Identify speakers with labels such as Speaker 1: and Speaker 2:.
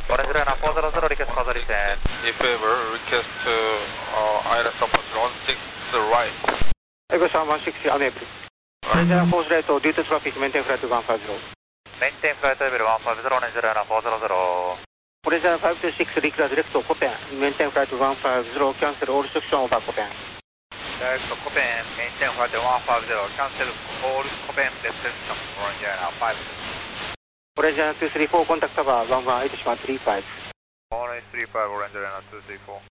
Speaker 1: Orange Liner 400, request further descent.
Speaker 2: In favor, request to island support 16 right.
Speaker 3: Echo 160, unable. Orange Liner 4 right, due to traffic, maintain flight 150.
Speaker 1: Maintain flight level 150, Orange Liner 400.
Speaker 3: Orange Liner 526, request left to Copen, maintain flight 150, cancel all section over Copen.
Speaker 1: Direct to Copen, maintain flight 150, cancel all Copen destination, Orange Liner 5.
Speaker 3: Orange Liner 234, contact tower 11, 835.
Speaker 1: 1835, Orange Liner 234.